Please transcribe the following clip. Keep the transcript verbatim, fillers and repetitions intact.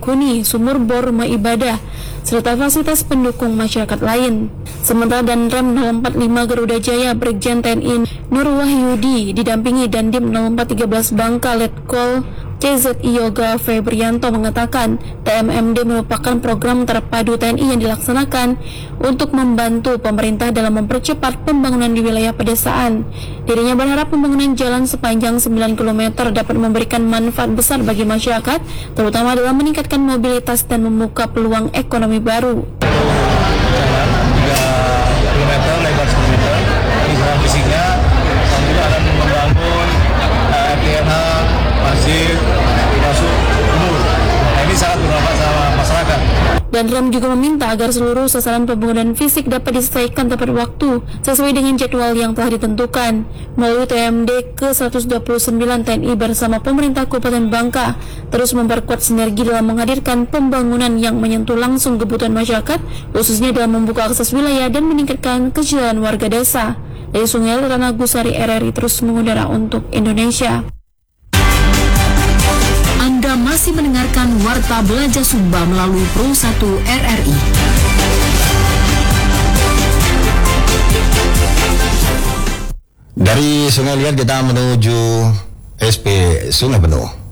huni, sumur bor, rumah ibadah, serta fasilitas pendukung masyarakat lain. Sementara Danrem nol empat lima Garuda Jaya Brigjen T N I Nur Wahyudi didampingi Dandim nol empat tiga belas Bangka Letkol C Z I Yoga Febrianto mengatakan T M M D merupakan program terpadu T N I yang dilaksanakan untuk membantu pemerintah dalam mempercepat pembangunan di wilayah pedesaan. Dirinya berharap pembangunan jalan sepanjang sembilan kilometer dapat memberikan manfaat besar bagi masyarakat, terutama dalam meningkatkan mobilitas dan membuka peluang ekonomi baru. Jalan tiga kilometer, lebar sepuluh meter. Ini jalan fisiknya, kami juga akan membangun R T N H, masjid, masuk umur. Nah, ini sangat bermanfaat sama masyarakat. Danrem juga meminta agar seluruh sasaran pembangunan fisik dapat diselesaikan tepat waktu sesuai dengan jadwal yang telah ditentukan. Melalui T M D ke seratus dua puluh sembilan T N I bersama pemerintah Kabupaten Bangka terus memperkuat sinergi dalam menghadirkan pembangunan yang menyentuh langsung kebutuhan masyarakat, khususnya dalam membuka akses wilayah dan meningkatkan kesejahteraan warga desa. Dari Sungai Tanah Gusari, R R I terus mengudara untuk Indonesia. Anda masih mendengarkan Warta Belanja Sumba melalui Pro satu R R I. Dari Sungai Liat kita menuju S P Sungai Penuh.